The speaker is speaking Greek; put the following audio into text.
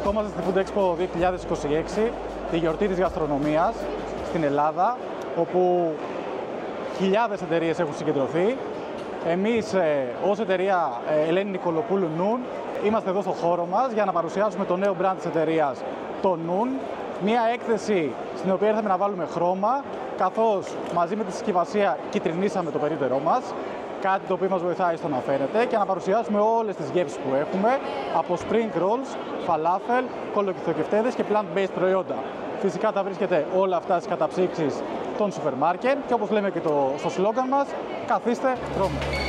Βρισκόμαστε στη Food Expo 2026, τη γιορτή της γαστρονομίας στην Ελλάδα, όπου χιλιάδες εταιρείες έχουν συγκεντρωθεί. Εμείς ως εταιρεία Ελένη Νικολοπούλου Noon είμαστε εδώ στο χώρο μας για να παρουσιάσουμε το νέο brand της εταιρείας, το Noon. Μια έκθεση στην οποία ήρθαμε να βάλουμε χρώμα, καθώς μαζί με τη συσκευασία κυτρινίσαμε το περίπτερό μας, κάτι το οποίο μας βοηθάει στο να φαίνεται, και να παρουσιάσουμε όλες τις γεύσεις που έχουμε, από spring rolls, falafel, κολοκυθοκευτέδες και plant-based προϊόντα. Φυσικά τα βρίσκεται όλα αυτά στις καταψύξεις των σούπερ μάρκετ και όπως λέμε και στο σλόγγαν μας, καθίστε, τρώμε.